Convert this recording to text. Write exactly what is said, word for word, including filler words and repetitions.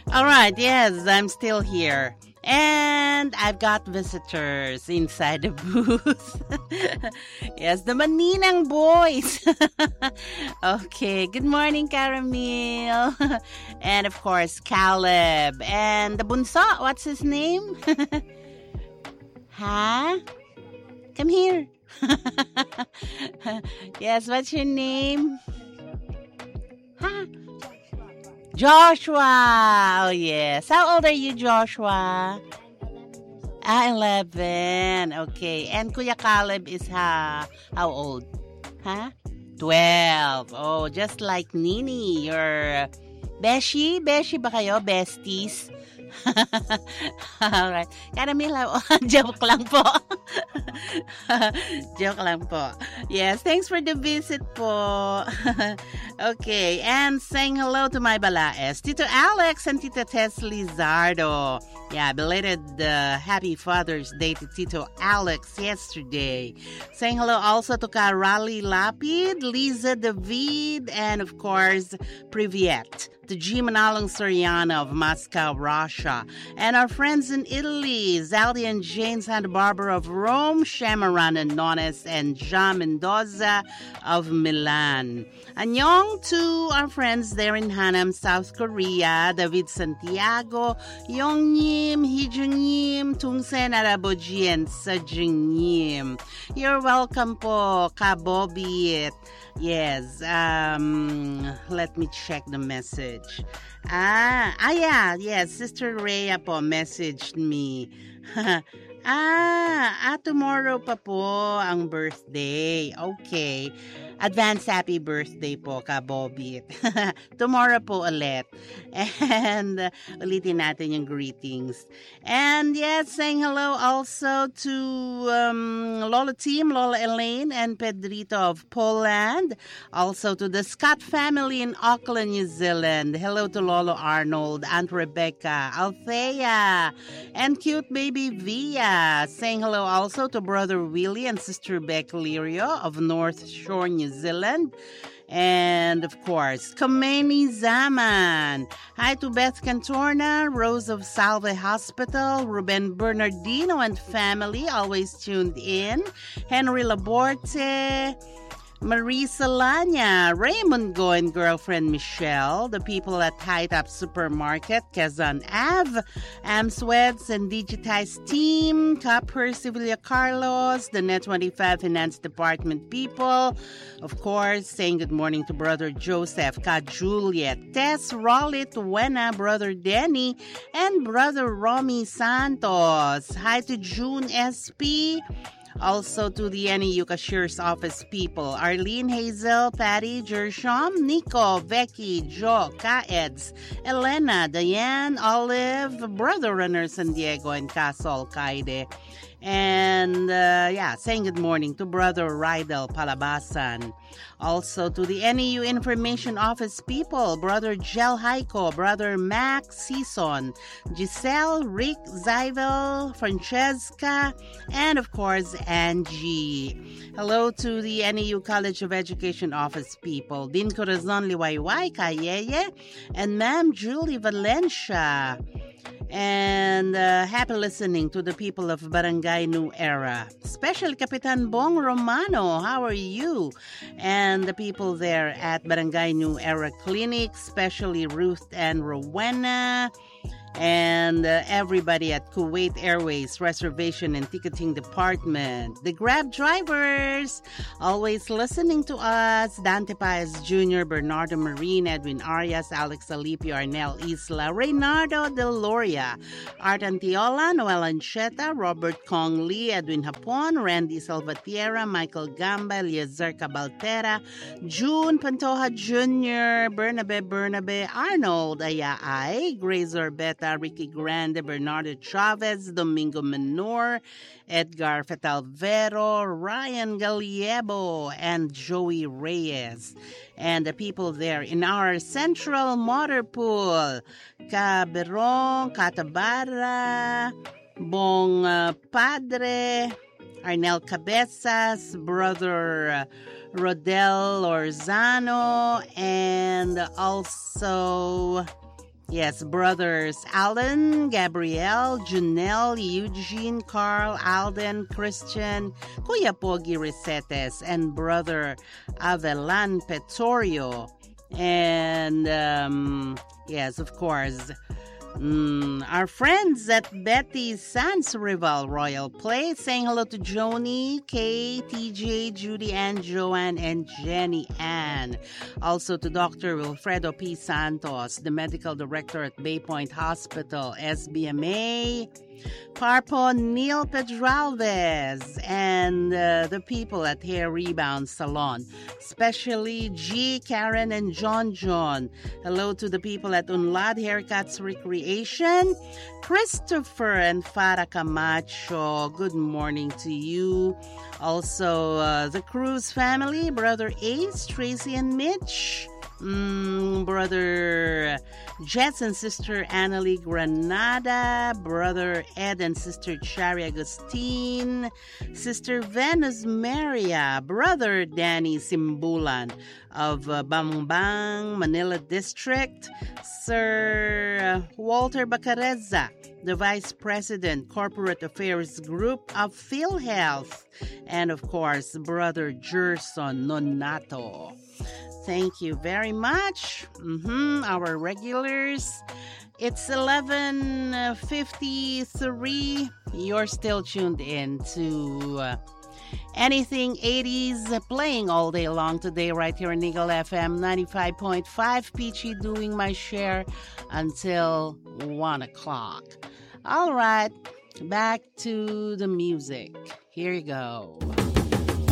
All right, yes, I'm still here. And I've got visitors inside the booth. Yes, the Maninang boys. Okay, good morning, Caramel. And of course, Caleb. And the Bunso, what's his name? Huh? Come here. Yes, what's your name? Huh? Joshua. Oh, yes. How old are you, Joshua? Ah, eleven. Okay. And Kuya Caleb is ha, how old? Huh? twelve. Oh, just like Nini. Your Beshi? Beshi ba kayo? Besties? Alright. Caramel, joke lang po. Joke lang po. Yes, thanks for the visit po. Okay, and saying hello to my balaes, Tito Alex and Tita Tess Lizardo. Yeah, belated uh, happy Father's Day to Tito Alex yesterday. Saying hello also to Karali Lapid, Liza David, and of course, Privyet. To G. Manalong Soriano of Moscow, Russia. And our friends in Italy, Zaldi and Jane Santa Barbara of Rome, Shamaran and Nones, and Jean Mendoza of Milan. Annyeong to our friends there in Hanam, South Korea, David Santiago, Yongnyim, Hijungnyim, Tungsen Araboji, and Sajungnyim. You're welcome po, Kabobit. Yes, um, let me check the message. Ah, ah yeah, yes, Sister Rhea po messaged me. ah, ah, tomorrow pa po ang birthday. Okay. Advance happy birthday po, Kabobit. Tomorrow po ulit. And uh, ulitin natin yung greetings. And yes, saying hello also to um, Lola Team, Lola Elaine, and Pedrito of Poland. Also to the Scott family in Auckland, New Zealand. Hello to Lolo Arnold, Aunt Rebecca, Althea, and cute baby Via. Saying hello also to Brother Willie and Sister Beck Lirio of North Shore, New Zealand. And of course, Kameni Zaman. Hi to Beth Cantorna, Rose of Salve Hospital, Ruben Bernardino and family, always tuned in. Henry Laborte, Marisa Lanya, Raymond Go and girlfriend Michelle, the people at High Top Supermarket, Quezon Ave, Amsweds and Digitize Team, Copper, Sevilla Carlos, the Net twenty-five Finance Department people, of course, saying good morning to Brother Joseph, Ka Juliet, Tess, Rollit, Wena, Brother Denny, and Brother Romy Santos. Hi to June S P. Also to the N E U Cashier's Office people, Arlene, Hazel, Patty, Jersham, Nico, Becky, Joe, Kaeds, Elena, Diane, Olive, Brother Runner San Diego, and Casol Kaide. And uh, yeah, saying good morning to Brother Rydel Palabasan. Also to the N E U Information Office people, Brother Gel Haiko, Brother Max Season, Giselle, Rick, Zyvel, Francesca, and of course Angie. Hello to the N E U College of Education Office people, Din Corazon Liwayway, Kayeye, and Ma'am Julie Valencia. And uh, happy listening to the people of Barangay New Era, especially Capitan Bong Romano. How are you? And the people there at Barangay New Era Clinic, especially Ruth and Rowena. And uh, everybody at Kuwait Airways Reservation and Ticketing Department. The Grab drivers, always listening to us. Dante Paez Junior, Bernardo Marine, Edwin Arias, Alex Alipio, Arnel Isla, Reynardo Del Loria, Art Antiola, Noel Ancheta, Robert Kong Lee, Edwin Hapon, Randy Salvatierra, Michael Gamba, Eliezer Cabaltera, June Pantoja Junior, Bernabe Bernabe, Arnold Ayaay, Grace Orbeta, Ricky Grande, Bernardo Chavez, Domingo Menor, Edgar Fetalvero, Ryan Galiebo, and Joey Reyes. And the people there in our central motor pool, Caberon, Catabara, Bong uh, Padre, Arnel Cabezas, Brother uh, Rodel Orzano, and also Yes, brothers Alan, Gabrielle, Junelle, Eugene, Carl, Alden, Christian, Kuya Pogi Risetes, and brother Avelan Petorio. And, um, yes, of course, Mm, our friends at Betty's Sans Rival Royal Plate, saying hello to Joni, Kay, T J, Judy Ann, Joanne, and Jenny Ann. Also to Doctor Wilfredo P. Santos, the medical director at Bay Point Hospital, S B M A. Parpo Neil Pedralvez, and uh, the people at Hair Rebound Salon, especially G, Karen, and John John. Hello to the people at Unlad Haircuts Recreation, Christopher and Farah Camacho. Good morning to you. Also, uh, the Cruz family, Brother Ace, Tracy, and Mitch. Mm, brother Jets and Sister Annalie Granada, Brother Ed and Sister Chari Agustin, Sister Venus Maria, Brother Danny Simbulan of uh, Bambang, Manila District, Sir Walter Bacareza, the Vice President, Corporate Affairs Group of PhilHealth, and of course, Brother Gerson Nonato. Thank you very much. Mm-hmm. Our regulars. It's eleven fifty-three. You're still tuned in to uh, Anything eighties, uh, playing all day long today right here in Eagle F M ninety-five point five. Peachy doing my share until one o'clock. All right, back to the music. Here you go.